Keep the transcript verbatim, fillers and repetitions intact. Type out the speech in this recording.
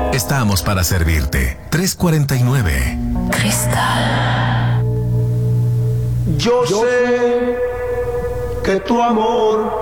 Estamos para servirte. tres cuarenta y nueve. Cristal. Yo sé que tu amor